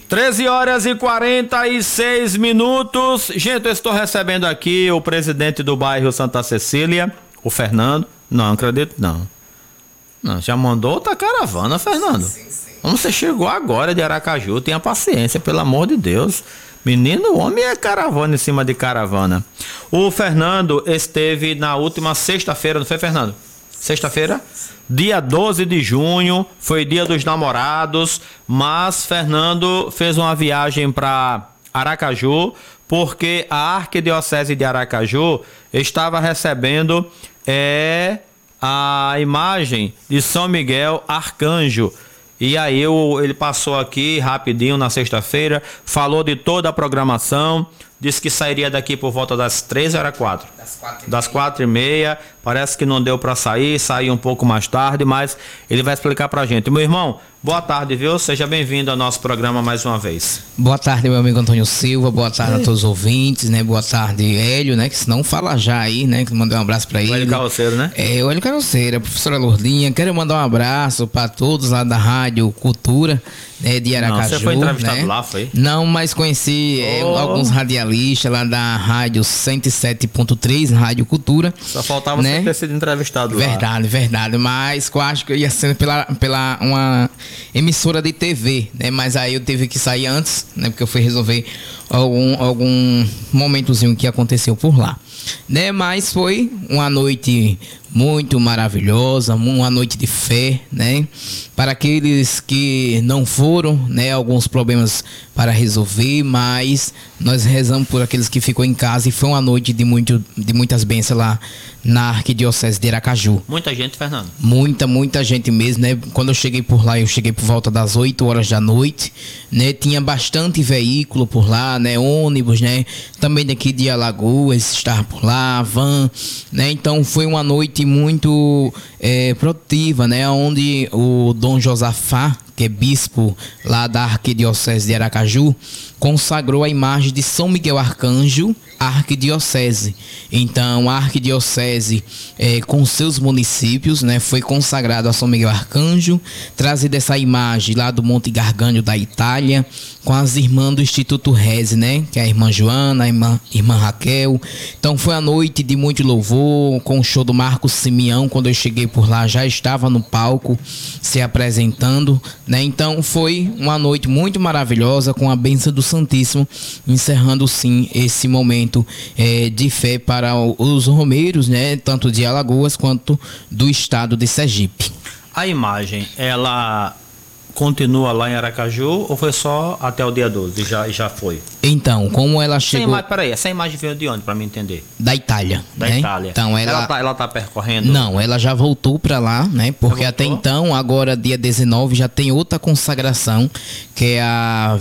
13h46. Gente, eu estou recebendo aqui o presidente do bairro Santa Cecília, o Fernando. Não acredito, não. Não, já mandou outra caravana, Fernando. Sim. Você chegou agora de Aracaju, tenha paciência, pelo amor de Deus. Menino, o homem é caravana em cima de caravana. O Fernando esteve na última sexta-feira, não foi, Fernando? Sexta-feira? Dia 12 de junho, foi dia dos namorados, mas Fernando fez uma viagem para Aracaju, porque a Arquidiocese de Aracaju estava recebendo a imagem de São Miguel Arcanjo. E aí ele passou aqui rapidinho na sexta-feira, falou de toda a programação, disse que sairia daqui por volta das 3 horas 4. Das 4h30. Parece que não deu para saiu um pouco mais tarde, mas ele vai explicar pra gente. Meu irmão, boa tarde, viu? Seja bem-vindo ao nosso programa mais uma vez. Boa tarde, meu amigo Antônio Silva, boa tarde a todos os ouvintes, né? Boa tarde, Hélio, né? Que se não fala já aí, né? Que mandei um abraço pra ele. O Hélio Carroceiro, né? O Hélio Carroceiro, a professora Lourdinha. Quero mandar um abraço pra todos lá da Rádio Cultura, né? De Aracaju. Não, você foi entrevistado lá, foi? Não, mas conheci alguns radialistas lá da Rádio 107.3, Rádio Cultura. Só faltava você ter sido entrevistado lá. Verdade, mas eu acho que eu ia ser pela uma emissora de TV, né? Mas aí eu tive que sair antes, né? Porque eu fui resolver algum momentozinho que aconteceu por lá, né? Mas foi uma noite muito maravilhosa, uma noite de fé, né? Para aqueles que não foram, né? Alguns problemas para resolver, mas nós rezamos por aqueles que ficou em casa e foi uma noite de muitas bênçãos lá na Arquidiocese de Aracaju. Muita gente, Fernando? Muita gente mesmo, né? Quando eu cheguei por lá, eu cheguei por volta das 8 horas da noite, né? Tinha bastante veículo por lá, né? Ônibus, né? Também daqui de Alagoas estava por lá, van, né? Então foi uma noite muito produtiva, né? Onde o Dom Josafá, que é bispo lá da Arquidiocese de Aracaju, consagrou a imagem de São Miguel Arcanjo à Arquidiocese. Então a Arquidiocese com seus municípios, né, foi consagrado a São Miguel Arcanjo, trazida essa imagem lá do Monte Garganho da Itália, com as irmãs do Instituto Reze, né, que é a irmã Joana, a irmã Raquel. Então foi uma noite de muito louvor, com o show do Marcos Simeão. Quando eu cheguei por lá, já estava no palco se apresentando, né? Então foi uma noite muito maravilhosa, com a bênção do Santíssimo, encerrando sim esse momento de fé para os romeiros, né? Tanto de Alagoas quanto do estado de Sergipe. A imagem, ela continua lá em Aracaju ou foi só até o dia 12? Já foi? Então, como ela chegou... Peraí, essa imagem veio de onde, para me entender? Da Itália. Da Itália. Então, ela tá percorrendo? Não, ela já voltou para lá, né? Porque até então, agora dia 19, já tem outra consagração, que é a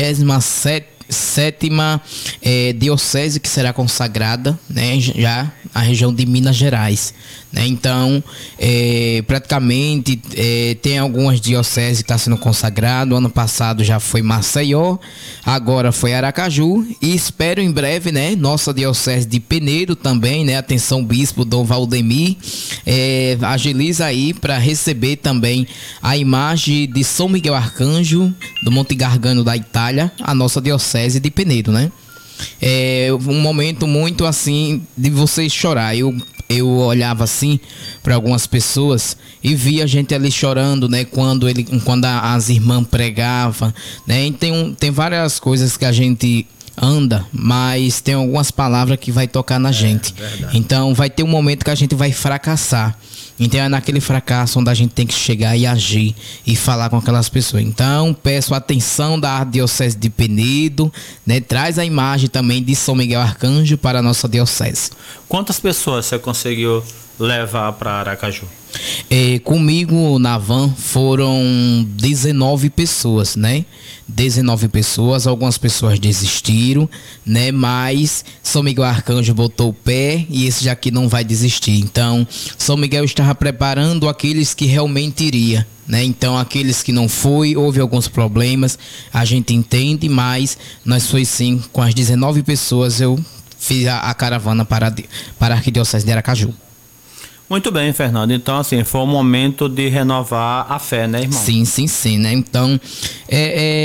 27ª diocese que será consagrada, né? Já a região de Minas Gerais, né? Então, praticamente tem algumas dioceses que estão sendo consagradas. Ano passado já foi Maceió, agora foi Aracaju e espero em breve, né? Nossa diocese de Penedo também, né? Atenção, bispo Dom Valdemir, agiliza aí para receber também a imagem de São Miguel Arcanjo do Monte Gargano da Itália, a nossa diocese de Penedo, né? Um momento muito assim de você chorar. Eu olhava assim para algumas pessoas e via a gente ali chorando, né? Quando as irmãs pregavam, né? E tem várias coisas que a gente anda, mas tem algumas palavras que vai tocar na gente. Verdade. Então vai ter um momento que a gente vai fracassar. Então é naquele fracasso onde a gente tem que chegar e agir e falar com aquelas pessoas. Então peço a atenção da Arquidiocese de Penedo, né? Traz a imagem também de São Miguel Arcanjo para a nossa diocese. Quantas pessoas você conseguiu levar para Aracaju? Comigo na van foram 19 pessoas, né? 19 pessoas, algumas pessoas desistiram, né? Mas São Miguel Arcanjo botou o pé e esse já aqui não vai desistir. Então, São Miguel estava preparando aqueles que realmente iria, né? Então, aqueles que não foi, houve alguns problemas, a gente entende, mas nós foi sim, com as 19 pessoas, eu fiz a caravana para a Arquidiocese de Aracaju. Muito bem, Fernando. Então, assim, foi um momento de renovar a fé, né, irmão? Sim, né? Então,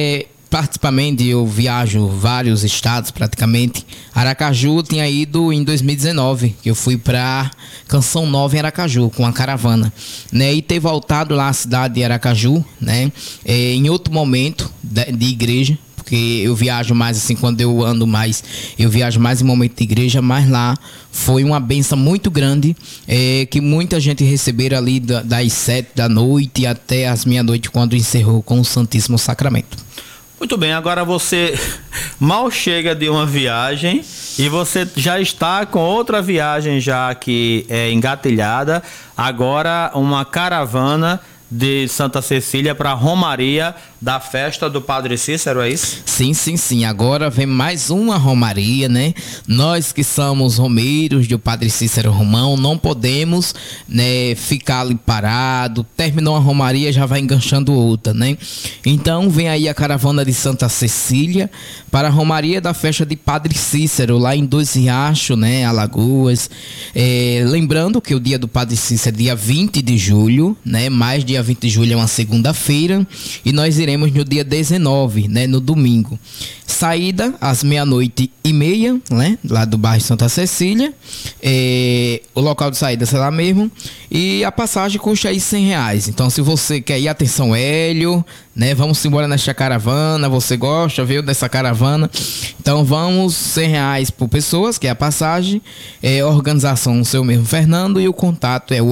Praticamente eu viajo vários estados, praticamente. Aracaju tinha ido em 2019, que eu fui para Canção Nova em Aracaju com a caravana, né? E ter voltado lá à cidade de Aracaju, né? Em outro momento de igreja, porque eu viajo mais assim, quando eu ando mais, eu viajo mais em momento de igreja, mas lá foi uma bênção muito grande, que muita gente receberam ali das 7 da noite até as meia-noite, quando encerrou com o Santíssimo Sacramento. Muito bem, agora você mal chega de uma viagem e você já está com outra viagem já que é engatilhada, agora uma caravana de Santa Cecília para Romaria da festa do Padre Cícero, é isso? Sim. Agora vem mais uma romaria, né? Nós que somos romeiros do Padre Cícero Romão, não podemos, né, ficar ali parado. Terminou a romaria, já vai enganchando outra, né? Então vem aí a caravana de Santa Cecília para a romaria da festa de Padre Cícero, lá em Dois Riachos, né? Alagoas. Lembrando que o dia do Padre Cícero é dia 20 de julho, né? Mais dia 20 de julho é uma segunda-feira. E nós iremos no dia 19, né, no domingo. Saída às 00:30, né, lá do bairro Santa Cecília. O local de saída é lá mesmo. E a passagem custa aí R$100. Então, se você quer ir, atenção, Hélio, né, vamos embora nesta caravana. Você gosta, viu, dessa caravana? Então, vamos R$100 por pessoas, que é a passagem. Organização seu mesmo, Fernando. E o contato é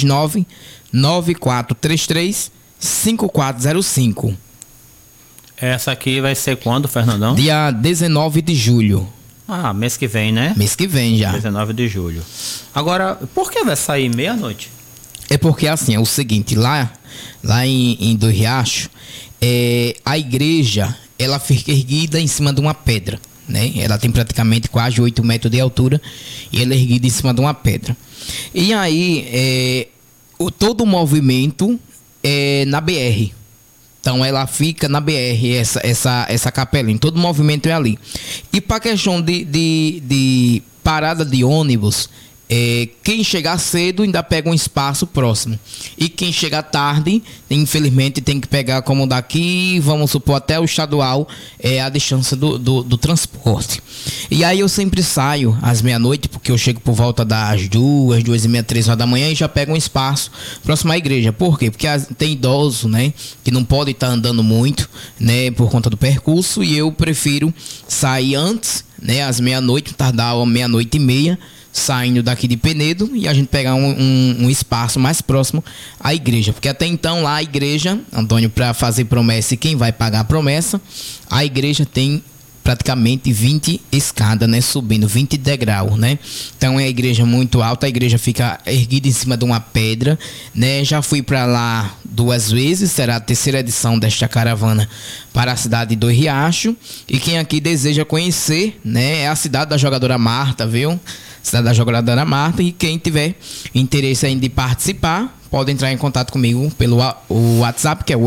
829-9433-5405. Essa aqui vai ser quando, Fernandão? Dia 19 de julho. Ah, mês que vem, né? Mês que vem já. 19 de julho. Agora, por que vai sair meia-noite? É porque assim, é o seguinte, lá em Dois Riachos, a igreja, ela fica erguida em cima de uma pedra, né? Ela tem praticamente quase 8 metros de altura e ela é erguida em cima de uma pedra. E aí, todo o movimento é na BR. Então ela fica na BR, essa capela, em todo o movimento é ali. E para questão de parada de ônibus, quem chegar cedo ainda pega um espaço próximo. E quem chegar tarde, infelizmente, tem que pegar como daqui, vamos supor, até o estadual, a distância do transporte. E aí eu sempre saio às meia-noite, porque eu chego por volta das 2:30, 3 horas da manhã e já pego um espaço próximo à igreja. Por quê? Porque tem idosos, né, que não podem estar andando muito, né, por conta do percurso, e eu prefiro sair antes, né, às meia-noite, tardar a 00:30, saindo daqui de Penedo, e a gente pegar um espaço mais próximo à igreja. Porque até então lá a igreja, Antônio, para fazer promessa, e quem vai pagar a promessa, a igreja tem praticamente 20 escadas, né, subindo 20 degraus, né? Então é a igreja muito alta, a igreja fica erguida em cima de uma pedra, né? Já fui para lá 2 vezes, será a terceira edição desta caravana para a cidade de Dois Riachos. E quem aqui deseja conhecer, né, é a cidade da jogadora Marta, viu? Cidade da jogadora Marta. E quem tiver interesse ainda de participar, pode entrar em contato comigo pelo WhatsApp, que é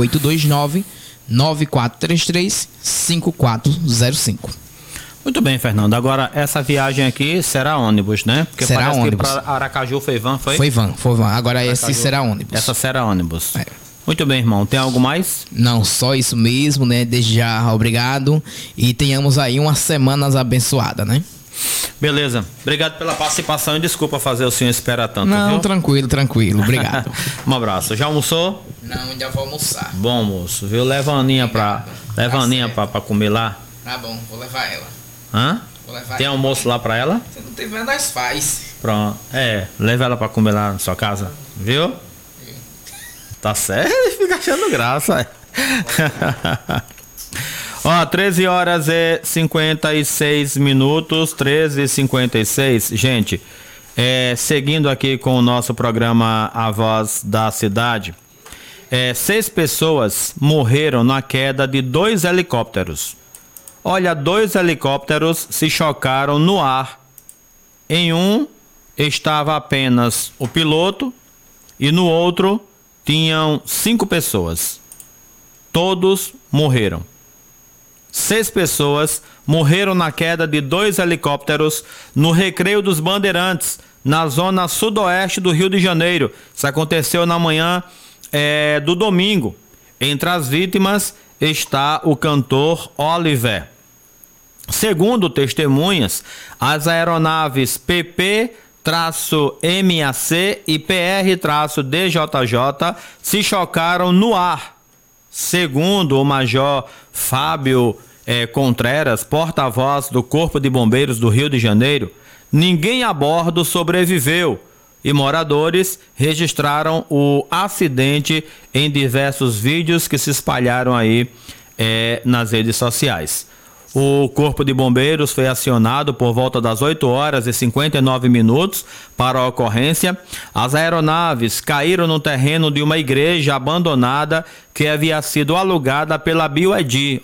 829-9433-5405. Muito bem, Fernando. Agora, essa viagem aqui será ônibus, né? Porque será parece ônibus. que para Aracaju foi van, foi? Foi van. Agora Aracaju, esse será ônibus. Essa será ônibus. Muito bem, irmão. Tem algo mais? Não, só isso mesmo, né? Desde já, obrigado. E tenhamos aí umas semanas abençoadas, né? Beleza. Obrigado pela participação e desculpa fazer o senhor esperar tanto, não, viu? Tranquilo. Obrigado. Um abraço. Já almoçou? Não, ainda vou almoçar. Bom almoço, viu? Leva a Aninha pra comer lá. Tá bom, vou levar ela. Hã? Vou levar Tem ela. almoço lá pra ela? Você não tem nada, nós faz. Pronto. Leva ela pra comer lá na sua casa. Viu? Tá certo? Fica achando graça. Ó, 13 horas e 56 minutos, 13h56. Gente, seguindo aqui com o nosso programa A Voz da Cidade, 6 pessoas morreram na queda de 2 helicópteros. Olha, 2 helicópteros se chocaram no ar. Em um estava apenas o piloto e no outro tinham 5 pessoas. Todos morreram. 6 pessoas morreram na queda de 2 helicópteros no Recreio dos Bandeirantes, na zona sudoeste do Rio de Janeiro. Isso aconteceu na manhã do domingo. Entre as vítimas está o cantor Oliver. Segundo testemunhas, as aeronaves PP-MAC e PR-DJJ se chocaram no ar. Segundo o Major Fábio Contreras, porta-voz do Corpo de Bombeiros do Rio de Janeiro, ninguém a bordo sobreviveu e moradores registraram o acidente em diversos vídeos que se espalharam aí nas redes sociais. O Corpo de Bombeiros foi acionado por volta das 8h59 para a ocorrência. As aeronaves caíram no terreno de uma igreja abandonada que havia sido alugada pela BYD.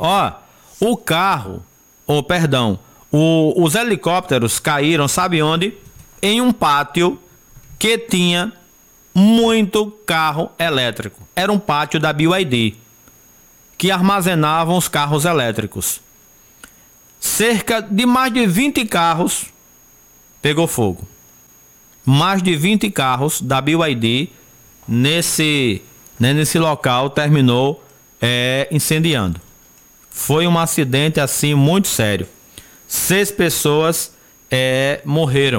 Os helicópteros caíram, sabe onde? Em um pátio que tinha muito carro elétrico. Era um pátio da BYD que armazenavam os carros elétricos. Cerca de mais de 20 carros pegou fogo. Mais de 20 carros da BYD nesse local terminou incendiando. Foi um acidente assim muito sério. 6 pessoas morreram.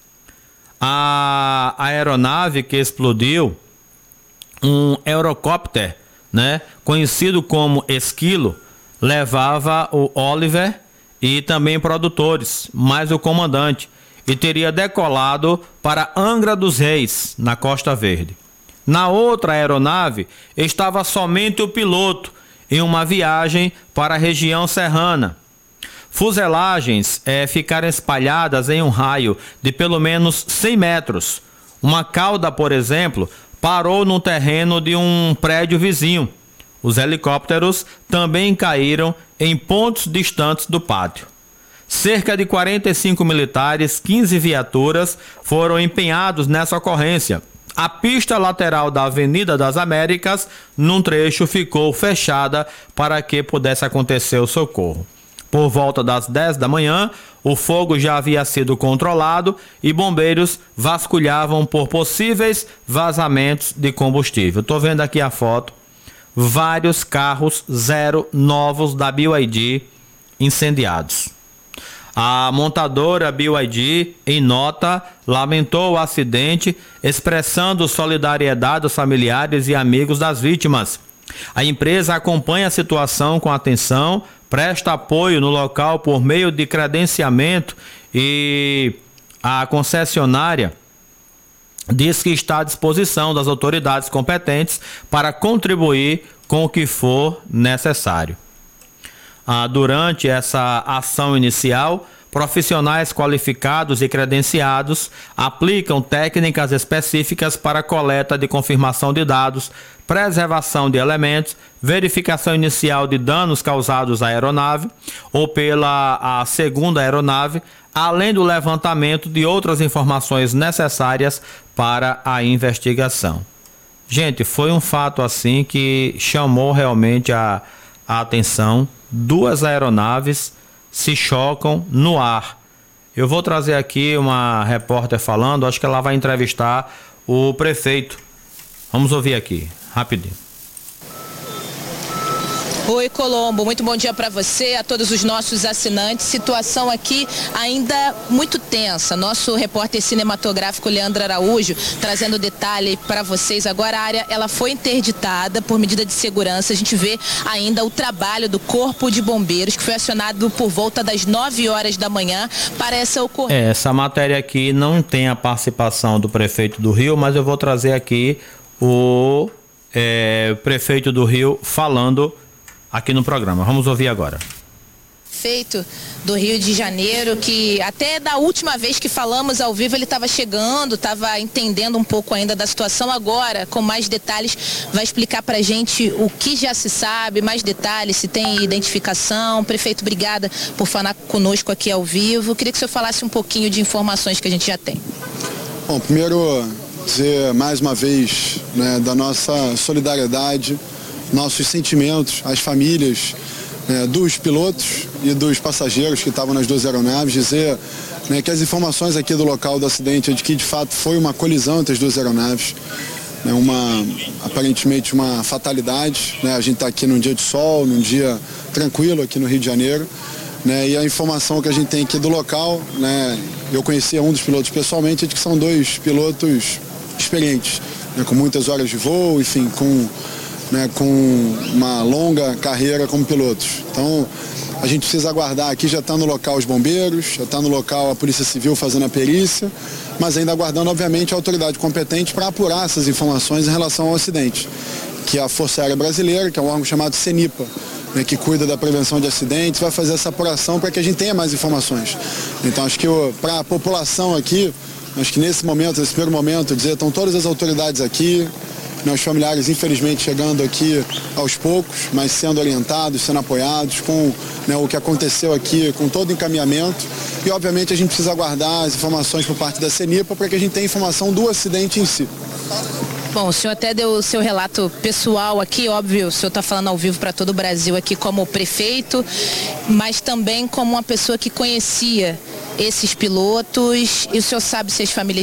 A aeronave que explodiu, um Eurocopter, conhecido como Esquilo, levava o Oliver e também produtores, mais o comandante, e teria decolado para Angra dos Reis, na Costa Verde. Na outra aeronave estava somente o piloto, em uma viagem para a região serrana. Fuselagens ficaram espalhadas em um raio de pelo menos 100 metros. Uma cauda, por exemplo, parou no terreno de um prédio vizinho. Os helicópteros também caíram em pontos distantes do pátio. Cerca de 45 militares, 15 viaturas foram empenhados nessa ocorrência. A pista lateral da Avenida das Américas, num trecho, ficou fechada para que pudesse acontecer o socorro. Por volta das 10 da manhã, o fogo já havia sido controlado e bombeiros vasculhavam por possíveis vazamentos de combustível. Estou vendo aqui a foto. Vários carros zero novos da BYD incendiados. A montadora BYD, em nota, lamentou o acidente, expressando solidariedade aos familiares e amigos das vítimas. A empresa acompanha a situação com atenção, presta apoio no local por meio de credenciamento e a concessionária diz que está à disposição das autoridades competentes para contribuir com o que for necessário. Durante essa ação inicial, profissionais qualificados e credenciados aplicam técnicas específicas para coleta de confirmação de dados, preservação de elementos, verificação inicial de danos causados à aeronave ou pela segunda aeronave, além do levantamento de outras informações necessárias para a investigação. Gente, foi um fato assim que chamou realmente a atenção. 2 aeronaves se chocam no ar. Eu vou trazer aqui uma repórter falando, acho que ela vai entrevistar o prefeito. Vamos ouvir aqui, rapidinho. Oi, Colombo, muito bom dia para você, a todos os nossos assinantes. Situação aqui ainda muito tensa. Nosso repórter cinematográfico Leandro Araújo trazendo detalhe para vocês. Agora a área ela foi interditada por medida de segurança. A gente vê ainda o trabalho do Corpo de Bombeiros, que foi acionado por volta das 9 horas da manhã para essa ocorrência. Essa matéria aqui não tem a participação do prefeito do Rio, mas eu vou trazer aqui o prefeito do Rio falando aqui no programa. Vamos ouvir agora. Prefeito do Rio de Janeiro, que até da última vez que falamos ao vivo ele estava chegando, estava entendendo um pouco ainda da situação. Agora, com mais detalhes, vai explicar pra gente o que já se sabe, mais detalhes, se tem identificação. Prefeito, obrigada por falar conosco aqui ao vivo. Queria que o senhor falasse um pouquinho de informações que a gente já tem. Bom, primeiro dizer mais uma vez, da nossa solidariedade, nossos sentimentos às famílias dos pilotos e dos passageiros que estavam nas 2 aeronaves, dizer que as informações aqui do local do acidente é de que de fato foi uma colisão entre as 2 aeronaves. né, aparentemente uma fatalidade, né? A gente está aqui num dia de sol, num dia tranquilo aqui no Rio de Janeiro, né? E a informação que a gente tem aqui do local, né? Eu conhecia um dos pilotos pessoalmente, é de que são 2 pilotos experientes, né? Com muitas horas de voo, enfim, com uma longa carreira como pilotos. Então, a gente precisa aguardar aqui, já está no local os bombeiros, já está no local a Polícia Civil fazendo a perícia, mas ainda aguardando, obviamente, a autoridade competente para apurar essas informações em relação ao acidente, que é a Força Aérea Brasileira, que é um órgão chamado CENIPA, né, que cuida da prevenção de acidentes, vai fazer essa apuração para que a gente tenha mais informações. Então, acho que para a população aqui, acho que nesse primeiro momento, estão todas as autoridades aqui, meus familiares, infelizmente, chegando aqui aos poucos, mas sendo orientados, sendo apoiados com, né, o que aconteceu aqui, com todo o encaminhamento. E, obviamente, a gente precisa aguardar as informações por parte da CENIPA para que a gente tenha informação do acidente em si. Bom, o senhor até deu o seu relato pessoal aqui, óbvio, o senhor está falando ao vivo para todo o Brasil aqui como prefeito, mas também como uma pessoa que conhecia esses pilotos, e o senhor sabe se as famílias